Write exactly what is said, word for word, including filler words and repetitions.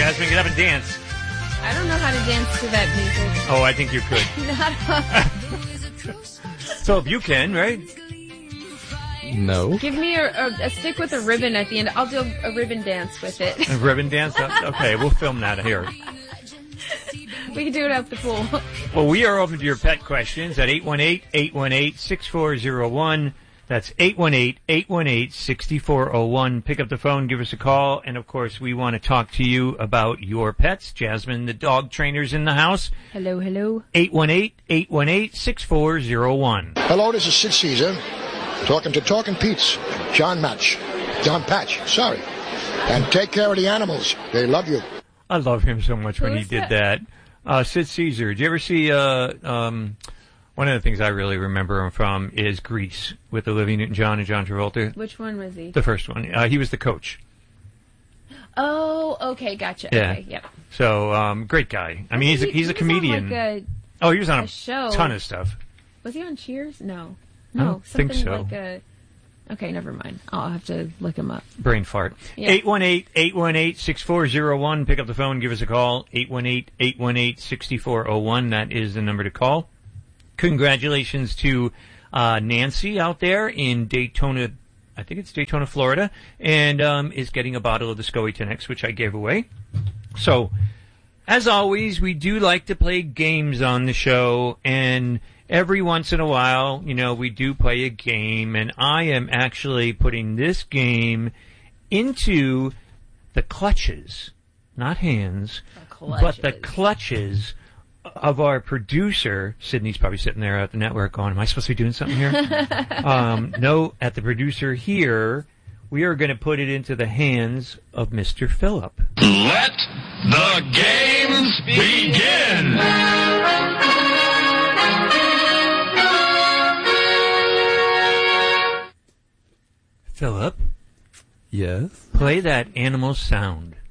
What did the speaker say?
Jasmine. Get up and dance. I don't know how to dance to that music. Oh, I think you could. So if you can, right? No. Give me a, a, a stick with a ribbon at the end. I'll do a, a ribbon dance with it. A ribbon dance? Okay, we'll film that here. We can do it at the pool. Well, we are open to your pet questions at eight one eight, eight one eight, six four zero one. That's eight one eight, eight one eight, six four zero one. Pick up the phone, give us a call, and of course we want to talk to you about your pets. Jasmine, the dog trainer's in the house. Hello, hello. eight one eight, eight one eight, six four zero one. Hello, this is Sid Caesar, talking to Talking Pete's, John Match, John Patch, sorry. And take care of the animals. They love you. I love him so much when he did that. Uh, Sid Caesar. Did you ever see, uh, um, one of the things I really remember him from is Grease with Olivia Newton-John and John Travolta. Which one was he? The first one. Uh, he was the coach. Oh, okay, gotcha. Yeah. Okay, yep. So, um, great guy. I mean, he's a, he, he's he a comedian. Was on like a, oh, he was on a, a show. ton of stuff. Was he on Cheers? No. I No, don't something think so. like a... Okay, never mind. I'll have to look him up. Brain fart. Yeah. eight one eight, eight one eight, six four zero one. Pick up the phone, give us a call. eight one eight, eight one eight, six four zero one. That is the number to call. Congratulations to uh, Nancy out there in Daytona, I think it's Daytona, Florida, and um, is getting a bottle of the SCOE ten X, which I gave away. So, as always, we do like to play games on the show, and every once in a while, you know, we do play a game, and I am actually putting this game into the clutches, not hands, but the clutches of our producer. Sydney's probably sitting there at the network going, am I supposed to be doing something here? um, no, at the producer here, we are going to put it into the hands of Mister Phillip. Let the games begin! Phillip? Yes? Play that animal sound.